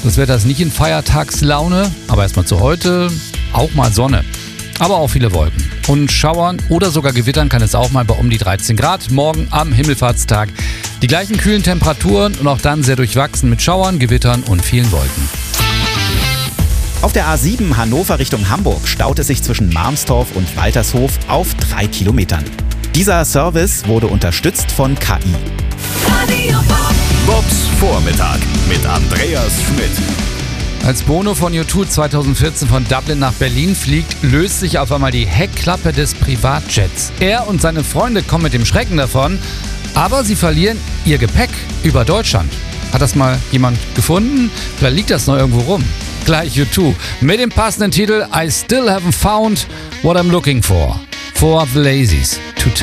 Das Wetter ist nicht in Feiertagslaune, aber erstmal zu heute auch mal Sonne. Aber auch viele Wolken. Und Schauern oder sogar Gewittern kann es auch mal bei um die 13 Grad. Morgen am Himmelfahrtstag die gleichen kühlen Temperaturen und auch dann sehr durchwachsen mit Schauern, Gewittern und vielen Wolken. Auf der A7 Hannover Richtung Hamburg staut es sich zwischen Marmstorf und Waltershof auf 3 Kilometern. Dieser Service wurde unterstützt von KI. Bobs Vormittag mit Andreas Schmidt. Als Bono von U2 2014 von Dublin nach Berlin fliegt, löst sich auf einmal die Heckklappe des Privatjets. Er und seine Freunde kommen mit dem Schrecken davon, aber sie verlieren ihr Gepäck über Deutschland. Hat das mal jemand gefunden? Vielleicht liegt das noch irgendwo rum. Gleich U2 mit dem passenden Titel I Still Haven't Found What I'm Looking For. For the Lazies.